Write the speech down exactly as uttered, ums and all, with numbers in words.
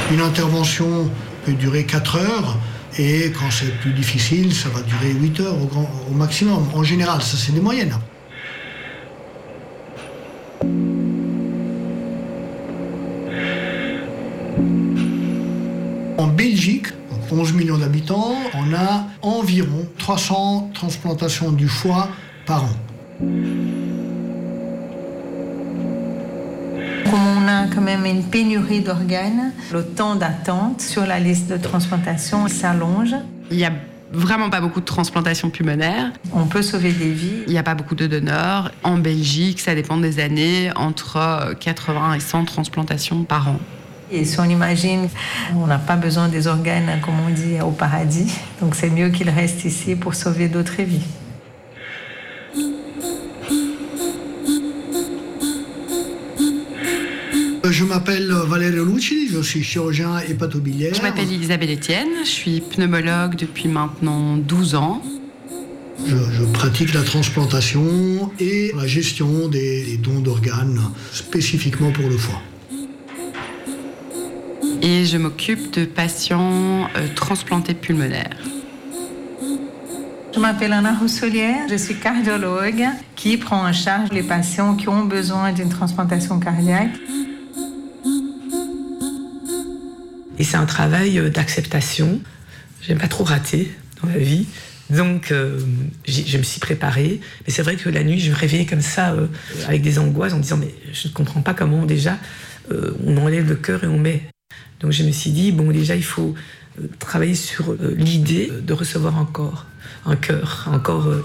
Une intervention peut durer quatre heures et quand c'est plus difficile, ça va durer huit heures au, grand, au maximum. En général, ça c'est des moyennes. En Belgique, onze millions d'habitants, on a environ trois cents transplantations du foie par an. Comme on a quand même une pénurie d'organes, le temps d'attente sur la liste de transplantation s'allonge. Il n'y a vraiment pas beaucoup de transplantations pulmonaires. On peut sauver des vies. Il n'y a pas beaucoup de donneurs. En Belgique, ça dépend des années, entre quatre-vingts et cent transplantations par an. Et si on imagine, on n'a pas besoin des organes, comme on dit, au paradis. Donc c'est mieux qu'ils restent ici pour sauver d'autres vies. Je m'appelle Valerio Lucci, je suis chirurgien hépatobiliaire. Je m'appelle Isabelle Etienne, je suis pneumologue depuis maintenant douze ans. Je, je pratique la transplantation et la gestion des, des dons d'organes spécifiquement pour le foie. Et je m'occupe de patients euh, transplantés pulmonaires. Je m'appelle Anna Rousselière, je suis cardiologue qui prend en charge les patients qui ont besoin d'une transplantation cardiaque. Et c'est un travail d'acceptation. J'aime pas trop rater dans la vie. Donc, euh, je me suis préparée. Mais c'est vrai que la nuit, je me réveillais comme ça, euh, avec des angoisses, en me disant, mais je ne comprends pas comment, déjà, euh, on enlève le cœur et on met. Donc, je me suis dit, bon, déjà, il faut euh, travailler sur euh, l'idée de recevoir encore un cœur, un corps euh,